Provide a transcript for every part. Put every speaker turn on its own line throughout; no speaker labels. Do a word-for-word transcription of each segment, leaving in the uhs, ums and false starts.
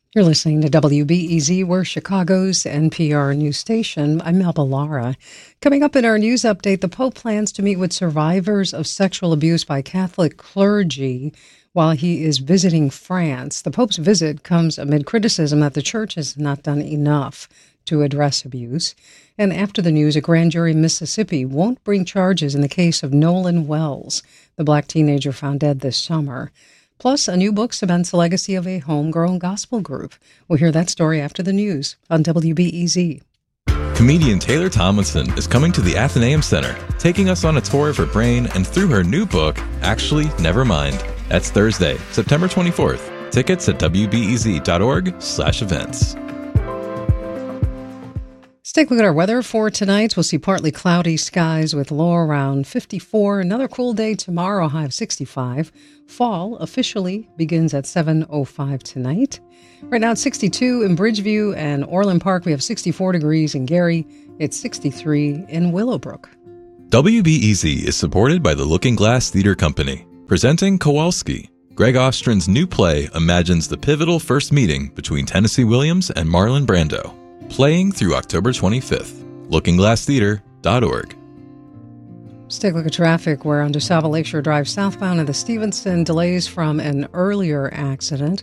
You're listening to W B E Z, we're Chicago's N P R news station. I'm Melba Lara. Coming up in our news update, the Pope plans to meet with survivors of sexual abuse by Catholic clergy while he is visiting France. The Pope's visit comes amid criticism that the church has not done enough to address abuse. And after the news, a grand jury in Mississippi won't bring charges in the case of Nolan Wells, the black teenager found dead this summer. Plus, a new book cements the legacy of a homegrown gospel group. We'll hear that story after the news on W B E Z.
Comedian Taylor Tomlinson is coming to the Athenaeum Center, taking us on a tour of her brain and through her new book, Actually Nevermind. That's Thursday, September twenty-fourth. Tickets at W B E Z dot org slash events.
Let's take a look at our weather for tonight. We'll see partly cloudy skies with low around fifty-four. Another cool day tomorrow, high of sixty-five. Fall officially begins at seven oh five tonight. Right now it's sixty-two in Bridgeview and Orland Park. We have sixty-four degrees in Gary. It's sixty-three in Willowbrook.
W B E Z is supported by the Looking Glass Theater Company, presenting Kowalski. Greg Ostrin's new play imagines the pivotal first meeting between Tennessee Williams and Marlon Brando. Playing through October twenty-fifth. looking glass theater dot org.
Let's take a look at traffic. We're on DeSalvo Lakeshore Drive southbound in the Stevenson. Delays from an earlier accident.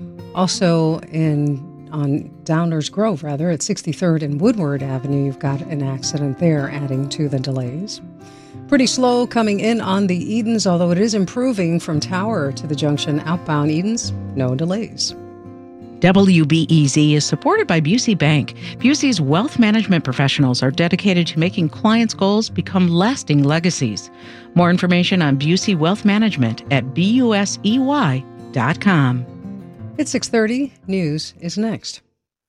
Also in on Downers Grove, rather, at sixty-third and Woodward Avenue, you've got an accident there adding to the delays. Pretty slow coming in on the Edens, although it is improving from Tower to the junction outbound Edens. No delays.
W B E Z is supported by Busey Bank. Busey's wealth management professionals are dedicated to making clients' goals become lasting legacies. More information on Busey Wealth Management at B U S E Y dot com.
It's six thirty. News is next.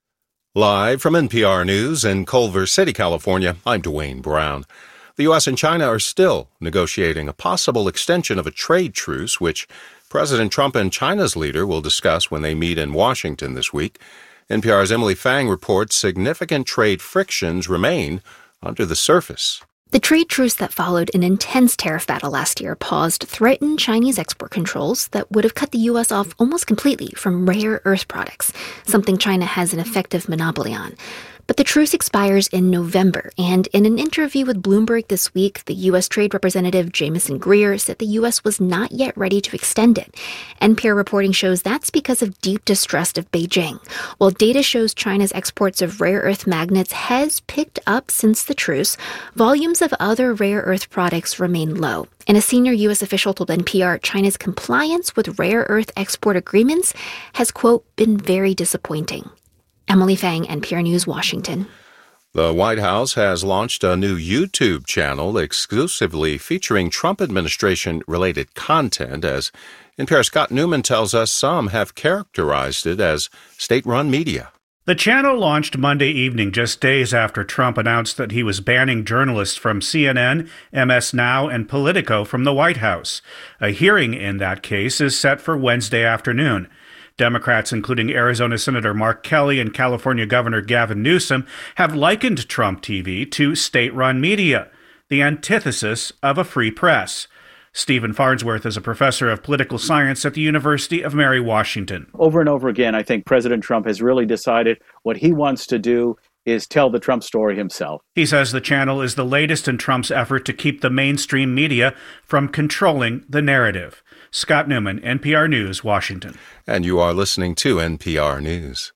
Live from N P R News in Culver City, California, I'm Dwayne Brown. The U S and China are still negotiating a possible extension of a trade truce, which President Trump and China's leader will discuss when they meet in Washington this week. N P R's Emily Fang reports significant trade frictions remain under the surface.
The trade truce that followed an intense tariff battle last year paused threatened Chinese export controls that would have cut the U S off almost completely from rare earth products, something China has an effective monopoly on. But the truce expires in November, and in an interview with Bloomberg this week, the U S Trade Representative Jamieson Greer said the U S was not yet ready to extend it. N P R reporting shows that's because of deep distrust of Beijing. While data shows China's exports of rare earth magnets has picked up since the truce, volumes of other rare earth products remain low. And a senior U S official told N P R China's compliance with rare earth export agreements has, quote, been very disappointing. Emily Fang, N P R News, Washington.
The White House has launched a new YouTube channel exclusively featuring Trump administration-related content. As N P R's Scott Newman tells us, some have characterized it as state-run media.
The channel launched Monday evening, just days after Trump announced that he was banning journalists from C N N, M S Now, and Politico from the White House. A hearing in that case is set for Wednesday afternoon. Democrats, including Arizona Senator Mark Kelly and California Governor Gavin Newsom, have likened Trump T V to state-run media, the antithesis of a free press. Stephen Farnsworth is a professor of political science at the University of Mary Washington.
Over and over again, I think President Trump has really decided what he wants to do is tell the Trump story himself.
He says the channel is the latest in Trump's effort to keep the mainstream media from controlling the narrative. Scott Newman, N P R News, Washington.
And you are listening to N P R News.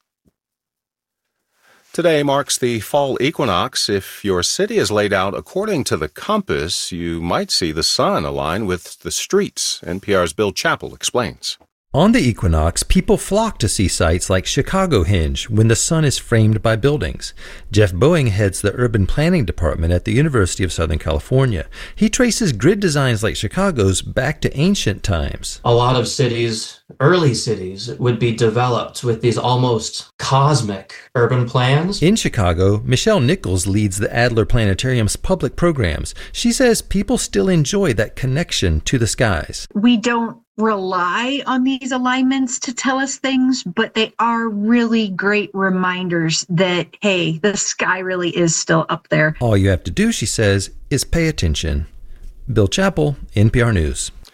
Today marks the fall equinox. If your city is laid out according to the compass, you might see the sun align with the streets. N P R's Bill Chappell explains.
On the equinox, people flock to see sites like Chicago Hinge when the sun is framed by buildings. Jeff Boeing heads the urban planning department at the University of Southern California. He traces grid designs like Chicago's back to ancient times.
A lot of cities, early cities, would be developed with these almost cosmic urban plans.
In Chicago, Michelle Nichols leads the Adler Planetarium's public programs. She says people still enjoy that connection to the skies.
We don't rely on these alignments to tell us things, but they are really great reminders that, hey, the sky really is still up there.
All you have to do, she says, is pay attention. Bill Chappell, N P R News.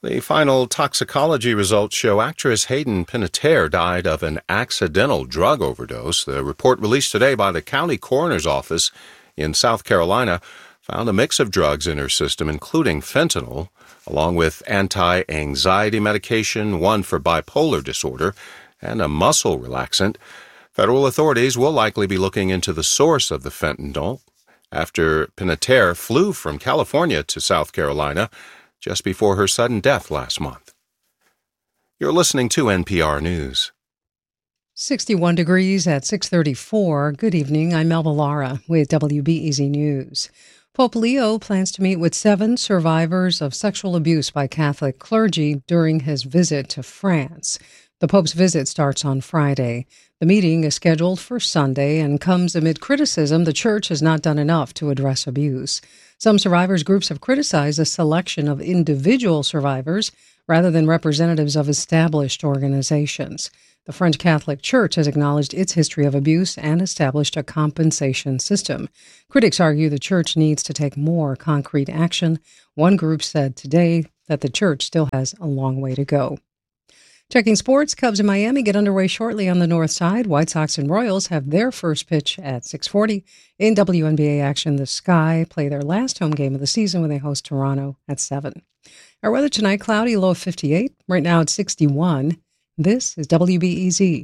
The final toxicology results show actress Hayden Panettiere died of an accidental drug overdose. The report released today by the county coroner's office in South Carolina found a mix of drugs in her system, including fentanyl, along with anti-anxiety medication, one for bipolar disorder, and a muscle relaxant. Federal authorities will likely be looking into the source of the fentanyl after Panettiere flew from California to South Carolina just before her sudden death last month. You're listening to N P R News.
sixty-one degrees at six thirty-four. Good evening. I'm Melba Lara with W B E Z News. Pope Leo plans to meet with seven survivors of sexual abuse by Catholic clergy during his visit to France. The Pope's visit starts on Friday. The meeting is scheduled for Sunday and comes amid criticism the Church has not done enough to address abuse. Some survivors groups have criticized the selection of individual survivors rather than representatives of established organizations. The French Catholic Church has acknowledged its history of abuse and established a compensation system. Critics argue the Church needs to take more concrete action. One group said today that the Church still has a long way to go. Checking sports, Cubs in Miami get underway shortly on the north side. White Sox and Royals have their first pitch at six forty. In W N B A action, the Sky play their last home game of the season when they host Toronto at seven. Our weather tonight, cloudy, low of fifty-eight. Right now it's sixty-one. This is W B E Z.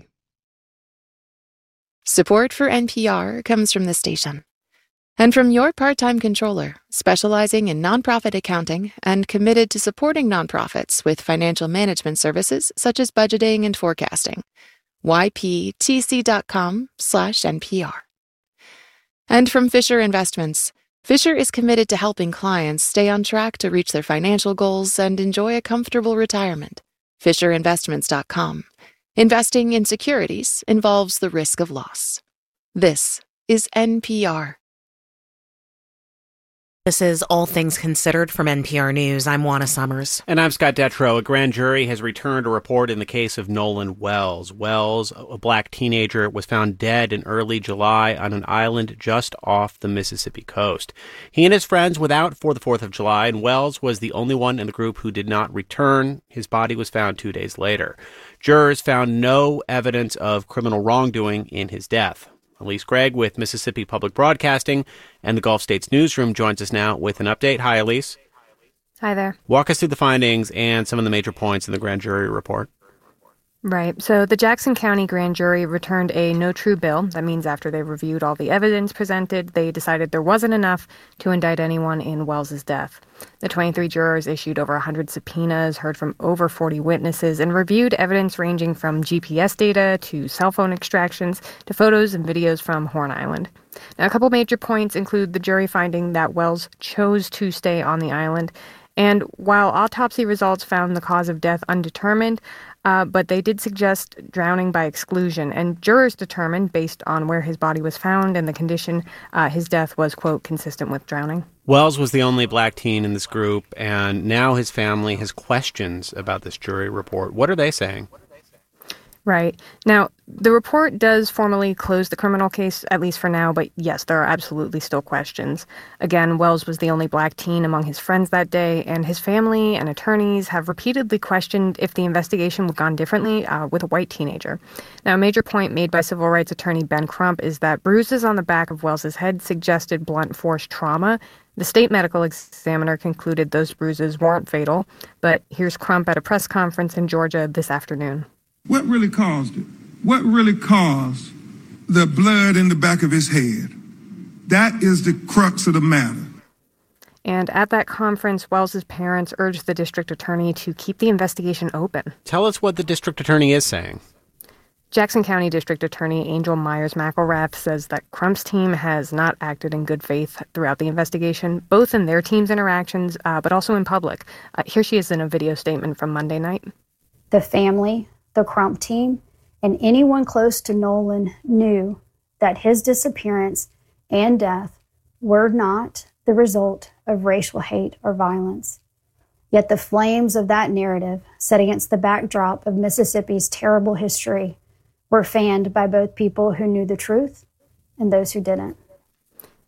Support for N P R comes from the station and from your part-time controller, specializing in nonprofit accounting and committed to supporting nonprofits with financial management services such as budgeting and forecasting. Y P T C dot com slash N P R. And from Fisher Investments. Fisher is committed to helping clients stay on track to reach their financial goals and enjoy a comfortable retirement. Fisher Investments dot com. Investing in securities involves the risk of loss. This is N P R.
This is All Things Considered from N P R News. I'm Juana Summers.
And I'm Scott Detrow. A grand jury has returned a report in the case of Nolan Wells. Wells, a black teenager, was found dead in early July on an island just off the Mississippi coast. He and his friends went out for the fourth of July, and Wells was the only one in the group who did not return. His body was found two days later. Jurors found no evidence of criminal wrongdoing in his death. Elise Gregg with Mississippi Public Broadcasting and the Gulf States Newsroom joins us now with an update. Hi, Elise.
Hi there.
Walk us through the findings and some of the major points in the grand jury report.
Right. So the Jackson County grand jury returned a no true bill. That means after they reviewed all the evidence presented, they decided there wasn't enough to indict anyone in Wells's death. The twenty-three jurors issued over one hundred subpoenas, heard from over forty witnesses, and reviewed evidence ranging from G P S data to cell phone extractions to photos and videos from Horn Island. Now, a couple major points include the jury finding that Wells chose to stay on the island. And while autopsy results found the cause of death undetermined, uh, but they did suggest drowning by exclusion. And jurors determined, based on where his body was found and the condition, uh, his death was, quote, consistent with drowning.
Wells was the only black teen in this group, and now his family has questions about this jury report. What are they saying?
Right. Now, the report does formally close the criminal case, at least for now, but yes, there are absolutely still questions. Again, Wells was the only black teen among his friends that day, and his family and attorneys have repeatedly questioned if the investigation would have gone differently uh, with a white teenager. Now, a major point made by civil rights attorney Ben Crump is that bruises on the back of Wells's head suggested blunt force trauma. The state medical examiner concluded those bruises weren't fatal, but here's Crump at a press conference in Georgia this afternoon.
What really caused it? What really caused the blood in the back of his head? That is the crux of the matter.
And at that conference, Wells's parents urged the district attorney to keep the investigation open.
Tell us what the district attorney is saying.
Jackson County District Attorney Angel Myers-McElrath says that Crump's team has not acted in good faith throughout the investigation, both in their team's interactions, uh, but also in public. Uh, here she is in a video statement from Monday night.
The family, the Crump team, and anyone close to Nolan knew that his disappearance and death were not the result of racial hate or violence. Yet the flames of that narrative, set against the backdrop of Mississippi's terrible history, were fanned by both people who knew the truth and those who didn't.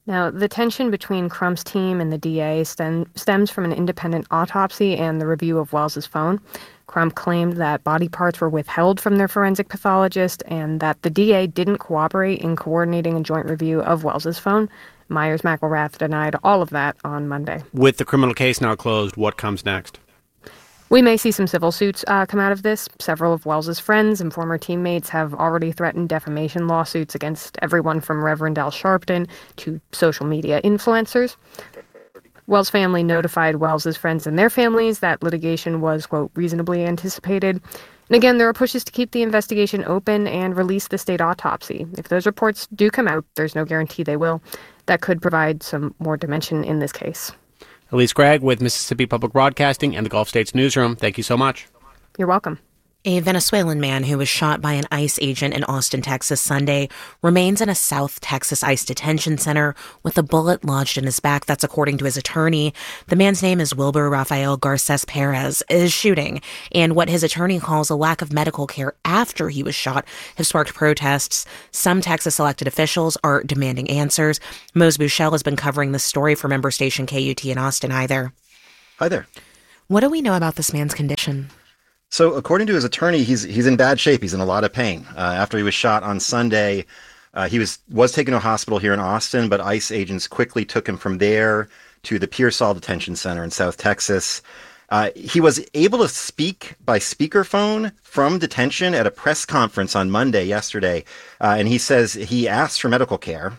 Now, the tension between Crump's team and the D A stem, stems from an independent autopsy and the review of Wells's phone. Crump claimed that body parts were withheld from their forensic pathologist and that the D A didn't cooperate in coordinating a joint review of Wells's phone. Myers-McElrath denied all of that on Monday.
With the criminal case now closed, what comes next?
We may see some civil suits uh, come out of this. Several of Wells's friends and former teammates have already threatened defamation lawsuits against everyone from Reverend Al Sharpton to social media influencers. Wells' family notified Wells's friends and their families that litigation was, quote, reasonably anticipated. And again, there are pushes to keep the investigation open and release the state autopsy. If those reports do come out, there's no guarantee they will. That could provide some more dimension in this case.
Elise Gregg with Mississippi Public Broadcasting and the Gulf States Newsroom. Thank you so much.
You're welcome.
A Venezuelan man who was shot by an ICE agent in Austin, Texas Sunday remains in a South Texas ICE detention center with a bullet lodged in his back. That's according to his attorney. The man's name is Wilber Rafael Garces Perez. His shooting and what his attorney calls a lack of medical care after he was shot have sparked protests. Some Texas elected officials are demanding answers. Mose Buchel has been covering this story for member station K U T in Austin. Hi there.
Hi there.
What do we know about this man's condition?
So according to his attorney, he's he's in bad shape. He's in a lot of pain. Uh, after he was shot on Sunday, uh, he was, was taken to a hospital here in Austin, but ICE agents quickly took him from there to the Pearsall Detention Center in South Texas. Uh, he was able to speak by speakerphone from detention at a press conference on Monday, yesterday, uh, and he says he asked for medical care.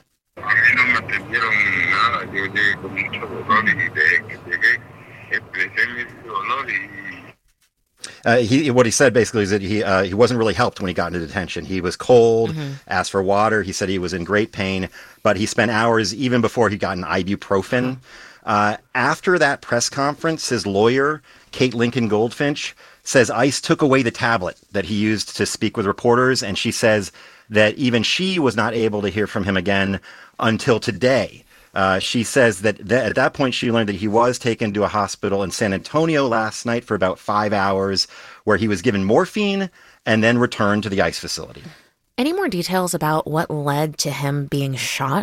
Uh, he, what he said basically is that he uh, he wasn't really helped when he got into detention. He was cold, mm-hmm. asked for water. He said he was in great pain, but he spent hours even before he got an ibuprofen. Mm-hmm. Uh, after that press conference, his lawyer, Kate Lincoln Goldfinch, says ICE took away the tablet that he used to speak with reporters, and she says that even she was not able to hear from him again until today. Uh, she says that th- at that point she learned that he was taken to a hospital in San Antonio last night for about five hours, where he was given morphine and then returned to the ICE facility.
Any more details about what led to him being shot?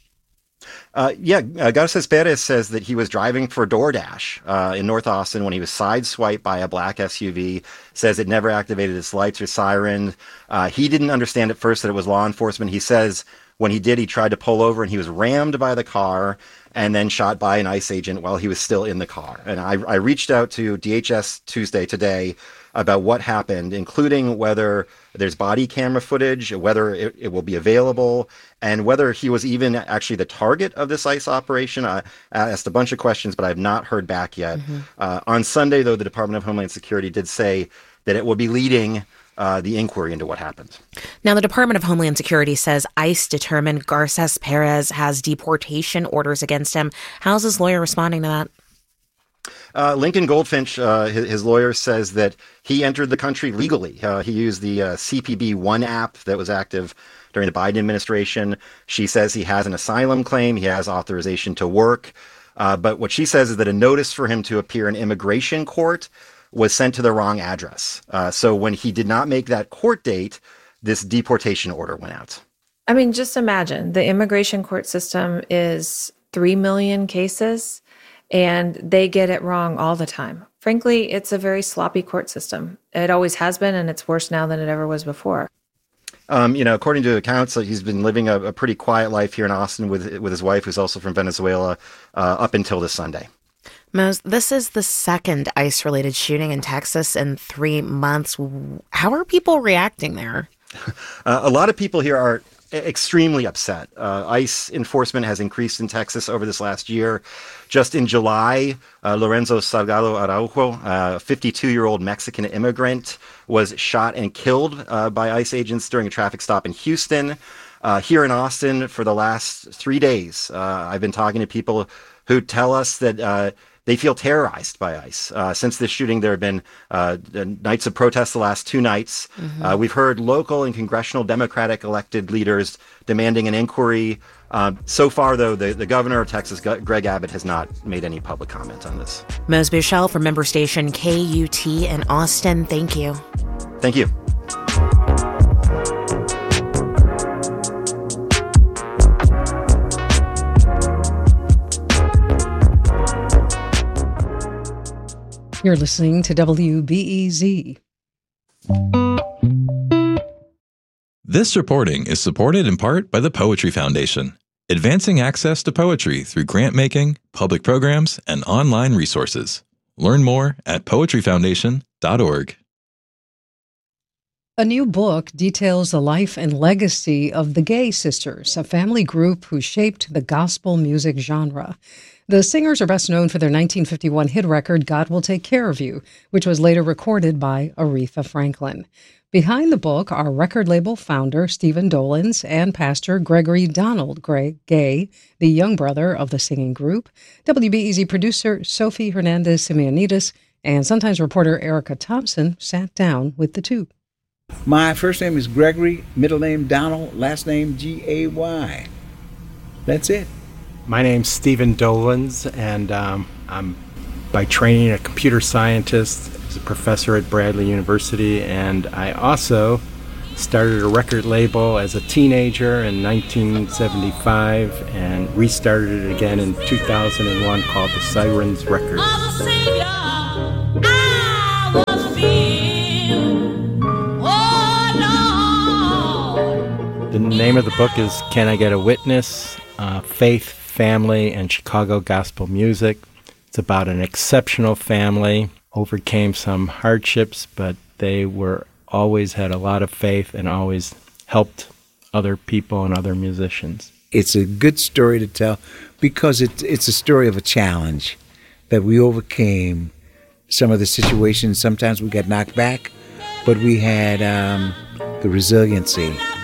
Uh, yeah, uh, Garces Perez says that he was driving for DoorDash uh, in North Austin when he was sideswiped by a black S U V, says it never activated its lights or siren. Uh, he didn't understand at first that it was law enforcement. He says when he did, he tried to pull over and he was rammed by the car and then shot by an ICE agent while he was still in the car. And I, I reached out to D H S Tuesday today about what happened, including whether there's body camera footage, whether it, it will be available, and whether he was even actually the target of this ICE operation. I asked a bunch of questions, but I have not heard back yet. Mm-hmm. Uh, on Sunday, though, the Department of Homeland Security did say that it will be leading Uh, the inquiry into what happened.
Now, the Department of Homeland Security says ICE determined Garces Perez has deportation orders against him. How's his lawyer responding to that?
Uh, Lincoln Goldfinch, uh, his, his lawyer, says that he entered the country legally. Uh, he used the uh, C P B One app that was active during the Biden administration. She says he has an asylum claim. He has authorization to work. Uh, but what she says is that a notice for him to appear in immigration court was sent to the wrong address. Uh, so when he did not make that court date, this deportation order went out.
I mean, just imagine the immigration court system is three million cases and they get it wrong all the time. Frankly, it's a very sloppy court system. It always has been, and it's worse now than it ever was before.
Um, you know, according to accounts, he's been living a, a pretty quiet life here in Austin with, with his wife, who's also from Venezuela, uh, up until this Sunday.
Mose, this is the second ICE-related shooting in Texas in three months. How are people reacting there?
Uh, a lot of people here are extremely upset. Uh, ICE enforcement has increased in Texas over this last year. Just in July, uh, Lorenzo Salgado Araujo, a fifty-two-year-old Mexican immigrant, was shot and killed uh, by ICE agents during a traffic stop in Houston. Uh, here in Austin, for the last three days, uh, I've been talking to people who tell us that uh, they feel terrorized by ICE. Uh, since this shooting, there have been uh, nights of protest the last two nights. Mm-hmm. Uh, we've heard local and congressional Democratic elected leaders demanding an inquiry. Uh, so far, though, the, the governor of Texas, Greg Abbott, has not made any public comment on this.
Mose Buchel from member station K U T in Austin. Thank you.
Thank you.
You're listening to W B E Z.
This reporting is supported in part by the Poetry Foundation, advancing access to poetry through grant making, public programs, and online resources. Learn more at poetry foundation dot org.
A new book details the life and legacy of the Gay Sisters, a family group who shaped the gospel music genre. The singers are best known for their nineteen fifty-one hit record, God Will Take Care of You, which was later recorded by Aretha Franklin. Behind the book are record label founder Stephen Dolans and pastor Gregory Donald Gay, the young brother of the singing group, W B E Z producer Sophie Hernandez Simeonidis, and Sun-Times reporter Erica Thompson sat down with the two.
My first name is Gregory, middle name Donald, last name G A Y. That's it.
My name's Stephen Dolans, and um, I'm by training a computer scientist. I was a professor at Bradley University, and I also started a record label as a teenager in nineteen seventy-five and restarted it again in two thousand one called the Sirens Records. The name of the book is Can I Get a Witness? Uh, Faith, Family, and Chicago Gospel Music. It's about an exceptional family, overcame some hardships, but they were always had a lot of faith and always helped other people and other musicians.
It's a good story to tell because it, it's a story of a challenge that we overcame some of the situations. Sometimes we got knocked back, but we had um, the resiliency